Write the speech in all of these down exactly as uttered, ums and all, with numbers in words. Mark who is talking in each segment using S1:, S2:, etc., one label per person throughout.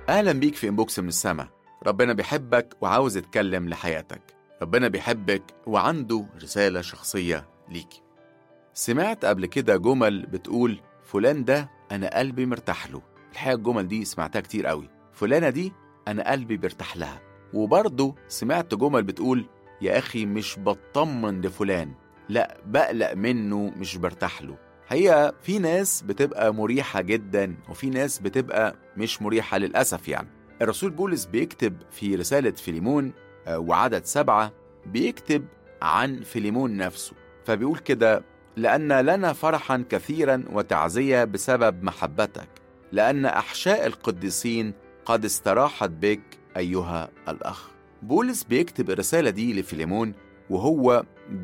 S1: أهلا بيك في إنبوكس من السما. ربنا بيحبك وعاوز يتكلم لحياتك. ربنا بيحبك وعنده رسالة شخصية ليك. سمعت قبل كده جمل بتقول فلان ده أنا قلبي مرتاح له. الحقيقة الجمل دي سمعتها كتير قوي. فلانة دي أنا قلبي بيرتاح لها. وبرضه سمعت جمل بتقول يا أخي مش بطمن لفلان، لا بقلق منه، مش برتاح له. هي في ناس بتبقى مريحة جدا وفي ناس بتبقى مش مريحة للأسف. يعني الرسول بولس بيكتب في رسالة فيليمون وعدد سبعة، بيكتب عن فيليمون نفسه، فبيقول كده: لأن لنا فرحا كثيرا وتعزية بسبب محبتك، لأن أحشاء القديسين قد استراحت بك أيها الأخ. بولس بيكتب الرسالة دي لفيليمون وهو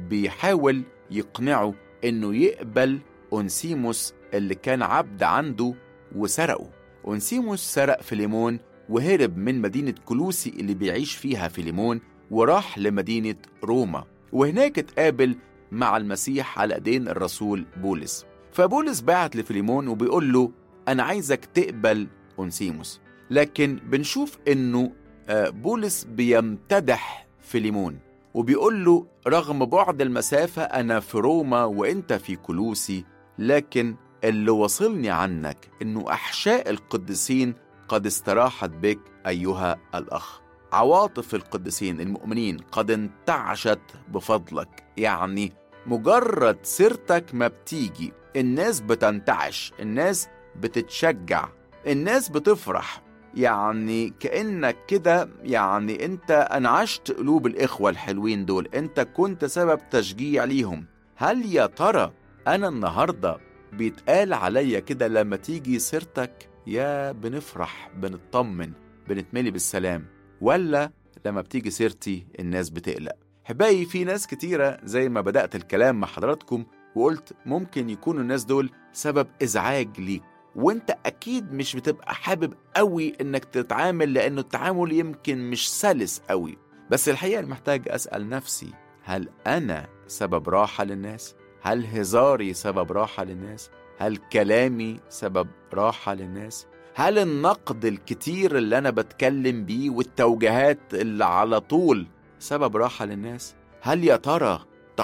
S1: بيحاول يقنعه إنه يقبل أونسيموس اللي كان عبد عنده وسرقه. أونسيموس سرق فيليمون وهرب من مدينة كولوسي اللي بيعيش فيها فيليمون وراح لمدينة روما، وهناك اتقابل مع المسيح على ايدين الرسول بولس. فبولس بعت لفيليمون وبيقول له أنا عايزك تقبل أونسيموس. لكن بنشوف إنه بولس بيمتدح فيليمون وبيقول له رغم بعد المسافة أنا في روما وإنت في كولوسي، لكن اللي وصلني عنك إنه أحشاء القديسين قد استراحت بك أيها الأخ. عواطف القديسين المؤمنين قد انتعشت بفضلك. يعني مجرد سيرتك ما بتيجي الناس بتنتعش، الناس بتتشجع، الناس بتفرح. يعني كأنك كده يعني انت انعشت قلوب الإخوة الحلوين دول، انت كنت سبب تشجيع ليهم. هل يا ترى انا النهاردة بيتقال عليا كده لما تيجي سيرتك يا بنفرح بنطمن بنتملي بالسلام، ولا لما بتيجي سيرتي الناس بتقلق؟ حبايبي في ناس كتيرة زي ما بدأت الكلام مع حضراتكم وقلت ممكن يكونوا الناس دول سبب إزعاج ليك، وانت اكيد مش بتبقى حابب قوي انك تتعامل لانه التعامل يمكن مش سلس قوي. بس الحقيقة محتاج اسأل نفسي، هل انا سبب راحة للناس؟ هل هزاري سبب راحة للناس؟ هل كلامي سبب راحة للناس؟ هل النقد الكتير اللي انا بتكلم بيه والتوجيهات اللي على طول سبب راحة للناس؟ هل يا ترى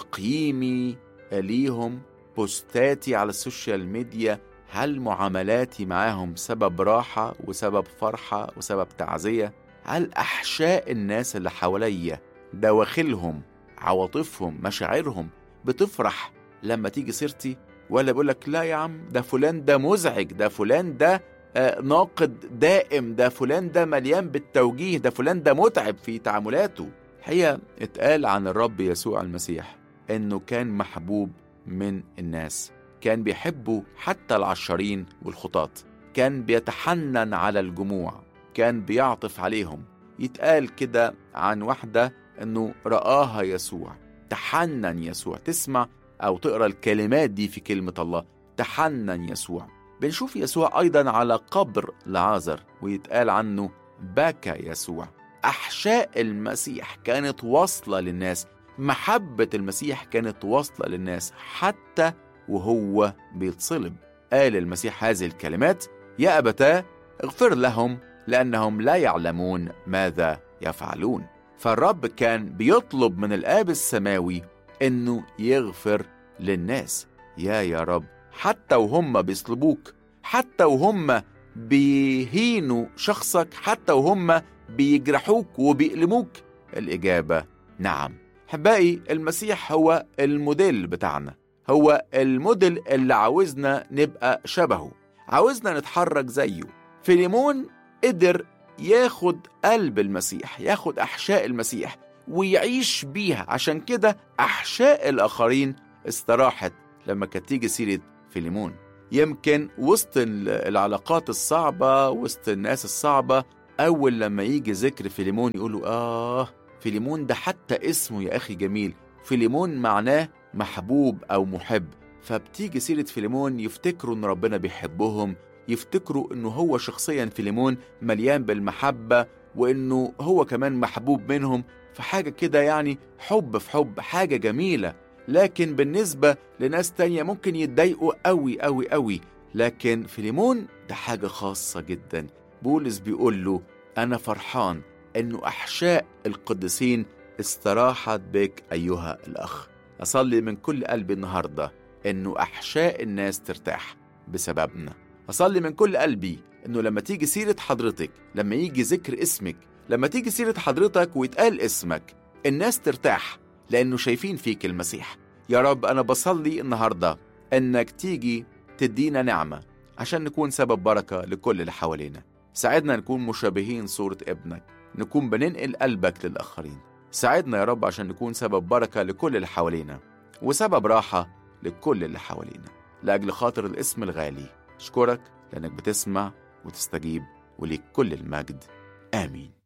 S1: تقييمي ليهم، بوستاتي على السوشيال ميديا، هل معاملاتي معاهم سبب راحة وسبب فرحة وسبب تعزية؟ هل أحشاء الناس اللي حواليا دواخلهم عواطفهم مشاعرهم بتفرح لما تيجي سيرتي، ولا بقولك لا يا عم ده فلان ده مزعج، ده فلان ده آه ناقد دائم، ده فلان ده مليان بالتوجيه، ده فلان ده متعب في تعاملاته؟ الحقيقة اتقال عن الرب يسوع المسيح إنه كان محبوب من الناس، كان بيحبوا حتى العشارين والخطاة، كان بيتحنن على الجموع، كان بيعطف عليهم. يتقال كده عن واحدة أنه رآها يسوع، تحنن يسوع. تسمع أو تقرأ الكلمات دي في كلمة الله، تحنن يسوع. بنشوف يسوع أيضا على قبر لعازر ويتقال عنه بكى يسوع. أحشاء المسيح كانت واصلة للناس، محبة المسيح كانت واصلة للناس حتى وهو بيتصلب. قال المسيح هذه الكلمات: يا أبتاه اغفر لهم لأنهم لا يعلمون ماذا يفعلون. فالرب كان بيطلب من الآب السماوي إنه يغفر للناس. يا يا رب، حتى وهم بيصلبوك، حتى وهم بيهينوا شخصك، حتى وهم بيجرحوك وبيألموك، الإجابة نعم. حبائي المسيح هو الموديل بتاعنا، هو الموديل اللي عاوزنا نبقى شبهه، عاوزنا نتحرك زيه. فيليمون قدر ياخد قلب المسيح، ياخد أحشاء المسيح ويعيش بيها، عشان كده أحشاء الآخرين استراحت لما كانت تيجي سيرة فيليمون. يمكن وسط العلاقات الصعبة، وسط الناس الصعبة، أول لما يجي ذكر فيليمون يقولوا آه فيليمون ده حتى اسمه يا أخي جميل، فيليمون معناه محبوب أو محب. فبتيجي سيرة فيليمون يفتكروا إن ربنا بيحبهم، يفتكروا إنه هو شخصيا فيليمون مليان بالمحبة وإنه هو كمان محبوب منهم، فحاجة كده يعني حب في حب، حاجة جميلة. لكن بالنسبة لناس تانية ممكن يتضايقوا قوي قوي قوي، لكن فيليمون ده حاجة خاصة جدا، بولس بيقول له أنا فرحان إنه أحشاء القديسين استراحت بك أيها الأخ. أصلي من كل قلبي النهاردة إنه أحشاء الناس ترتاح بسببنا. أصلي من كل قلبي إنه لما تيجي سيرة حضرتك، لما يجي ذكر اسمك، لما تيجي سيرة حضرتك ويتقال اسمك، الناس ترتاح لأنه شايفين فيك المسيح. يا رب أنا بصلي النهاردة إنك تيجي تدينا نعمة عشان نكون سبب بركة لكل اللي حوالينا. ساعدنا نكون مشابهين صورة ابنك، نكون بننقل قلبك للآخرين. ساعدنا يا رب عشان نكون سبب بركة لكل اللي حوالينا وسبب راحة لكل اللي حوالينا. لأجل خاطر الاسم الغالي أشكرك لأنك بتسمع وتستجيب، وليك كل المجد. آمين.